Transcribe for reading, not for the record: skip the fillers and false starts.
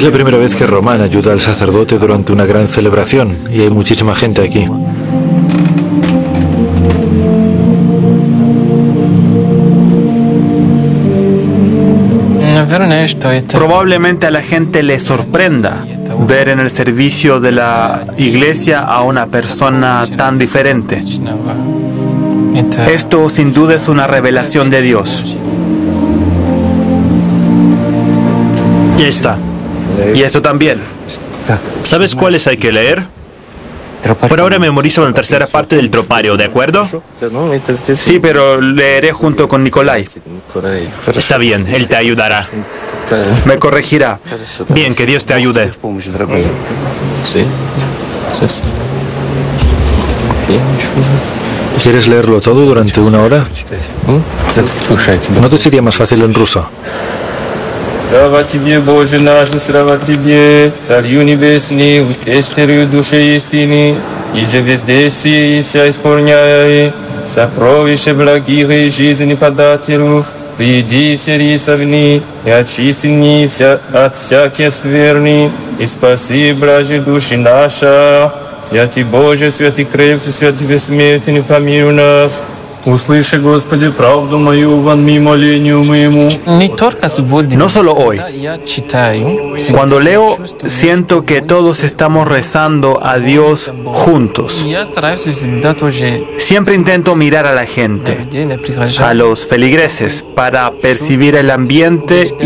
la primera vez que Román ayuda al sacerdote durante una gran celebración y hay muchísima gente aquí. Probablemente a la gente le sorprenda ver en el servicio de la iglesia a una persona tan diferente. Esto sin duda es una revelación de Dios. Y ahí está. Y esto también. ¿Sabes cuáles hay que leer? Por ahora memorizo la tercera parte del tropario, ¿de acuerdo? Sí, pero leeré junto con Nicolai. Está bien, él te ayudará. Me corregirá. Bien, que Dios te ayude. ¿Quieres leerlo todo durante una hora? ¿No te sería más fácil en ruso? Слава Тебе, Боже наш, слава Тебе, Царю Небесный, Утешителю души истины, и же везде си и вся исполняя, сокровища благих и жизни подателю, приди все рисовни, и очисти не от всяких скверны, и спаси, блажи души наша. Святый Боже, святый крепкий, святый бессмертный, помилуй нас. Услыши, Господи, правду мою, вон молению моему. No solo hoy. Cuando leo, siento que todos estamos rezando a Dios juntos. Siempre intento mirar a la gente, a los feligreses, para percibir el ambiente